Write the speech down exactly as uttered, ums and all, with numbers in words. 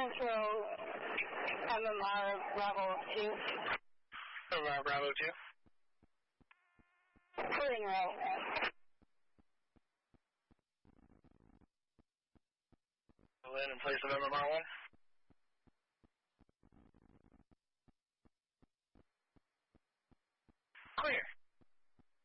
Central M M R Bravo two. M M R Bravo two. Pudding roll. Pull in in place of M M R one. Clear.